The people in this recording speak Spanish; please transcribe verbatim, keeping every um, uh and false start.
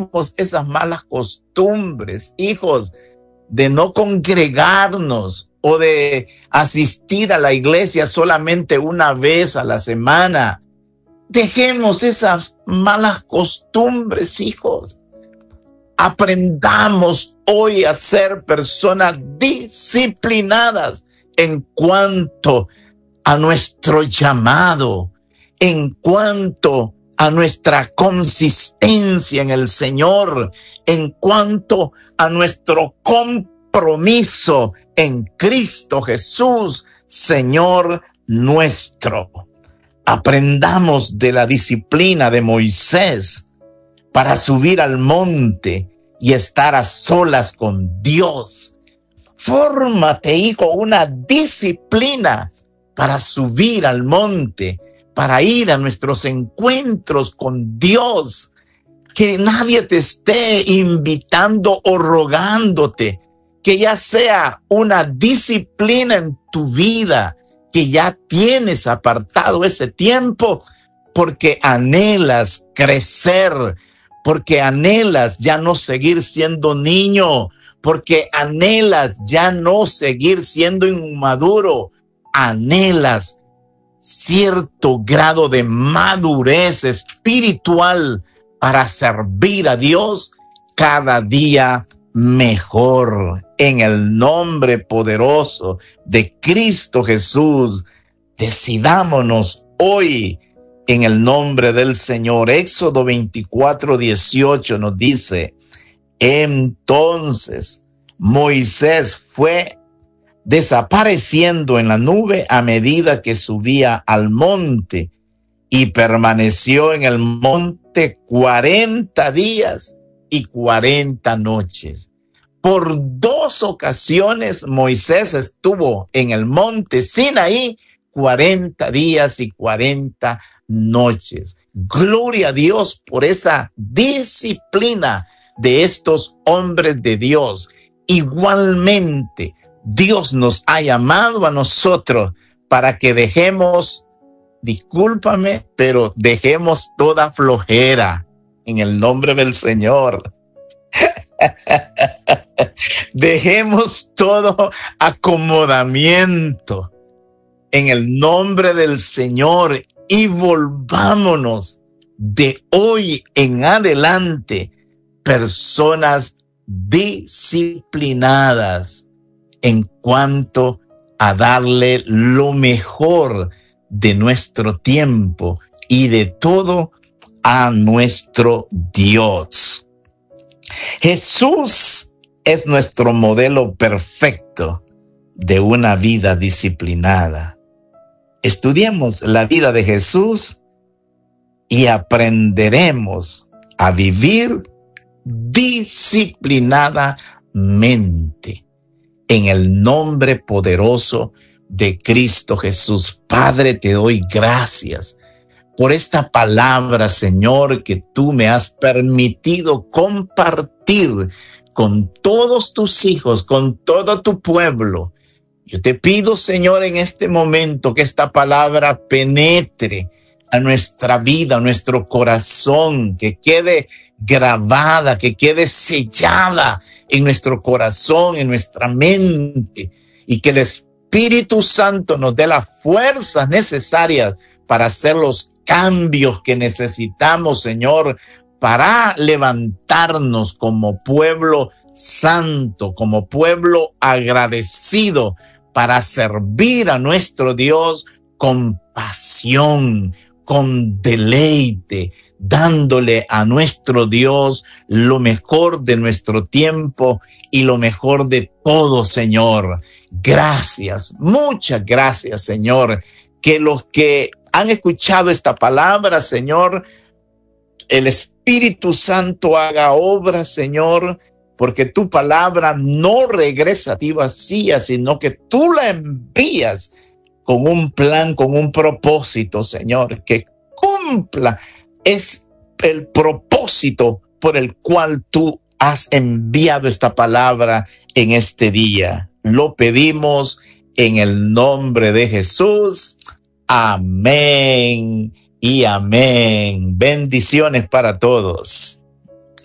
dejemos esas malas costumbres, hijos, de no congregarnos o de asistir a la iglesia solamente una vez a la semana. Dejemos esas malas costumbres, hijos. Aprendamos hoy a ser personas disciplinadas en cuanto a nuestro llamado, en cuanto a nuestra consistencia en el Señor, en cuanto a nuestro compromiso en Cristo Jesús, Señor nuestro. Aprendamos de la disciplina de Moisés para subir al monte y estar a solas con Dios. Fórmate, hijo, una disciplina para subir al monte, para ir a nuestros encuentros con Dios. Que nadie te esté invitando o rogándote. Que ya sea una disciplina en tu vida, que ya tienes apartado ese tiempo porque anhelas crecer, porque anhelas ya no seguir siendo niño, porque anhelas ya no seguir siendo inmaduro, anhelas cierto grado de madurez espiritual para servir a Dios cada día mejor. En el nombre poderoso de Cristo Jesús, decidámonos hoy en el nombre del Señor. Éxodo veinticuatro, dieciocho nos dice: entonces Moisés fue desapareciendo en la nube a medida que subía al monte, y permaneció en el monte cuarenta días y cuarenta noches. Por dos ocasiones Moisés estuvo en el monte Sinaí cuarenta días y cuarenta noches. Gloria a Dios por esa disciplina de estos hombres de Dios. Igualmente, Dios nos ha llamado a nosotros para que dejemos, discúlpame, pero dejemos toda flojera en el nombre del Señor. Dejemos todo acomodamiento en el nombre del Señor y volvámonos de hoy en adelante personas disciplinadas en cuanto a darle lo mejor de nuestro tiempo y de todo a nuestro Dios. Jesús es nuestro modelo perfecto de una vida disciplinada. Estudiemos la vida de Jesús y aprenderemos a vivir disciplinadamente en el nombre poderoso de Cristo Jesús. Padre, te doy gracias por esta palabra, Señor, que tú me has permitido compartir con todos tus hijos, con todo tu pueblo. Yo te pido, Señor, en este momento que esta palabra penetre a nuestra vida, a nuestro corazón, que quede grabada, que quede sellada en nuestro corazón, en nuestra mente, y que el Espíritu Santo nos dé las fuerzas necesarias para hacer los cambios que necesitamos, Señor, para levantarnos como pueblo santo, como pueblo agradecido, para servir a nuestro Dios con pasión, con deleite, dándole a nuestro Dios lo mejor de nuestro tiempo y lo mejor de todo, Señor. Gracias, muchas gracias, Señor. Que los que han escuchado esta palabra, Señor, el Espíritu Santo haga obra, Señor, porque tu palabra no regresa a ti vacía, sino que tú la envías con un plan, con un propósito, Señor, que cumpla es el propósito por el cual tú has enviado esta palabra en este día. Lo pedimos en el nombre de Jesús. Amén y amén. Bendiciones para todos.